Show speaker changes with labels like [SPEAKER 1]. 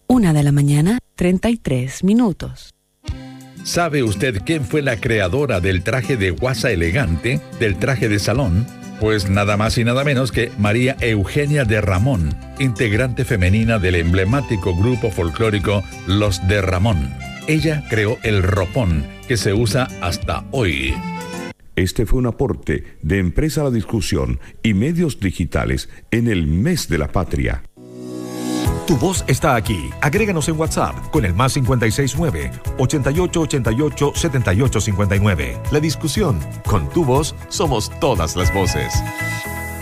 [SPEAKER 1] 1:33 a.m.
[SPEAKER 2] ¿Sabe usted quién fue la creadora del traje de guasa elegante, del traje de salón? Pues nada más y nada menos que María Eugenia de Ramón, integrante femenina del emblemático grupo folclórico Los de Ramón. Ella creó el ropón, que se usa hasta hoy.
[SPEAKER 3] Este fue un aporte de Empresa La Discusión y Medios Digitales en el Mes de la Patria.
[SPEAKER 4] Tu voz está aquí. Agréganos en WhatsApp con el +569 8888 7859. La Discusión. Con tu voz somos todas las voces.